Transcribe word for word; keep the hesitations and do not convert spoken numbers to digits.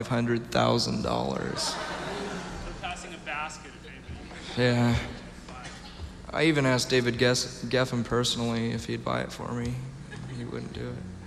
hundred thousand dollars. They're passing a basket if anybody. Yeah. I even asked David Geffen personally if he'd buy it for me. He wouldn't do it.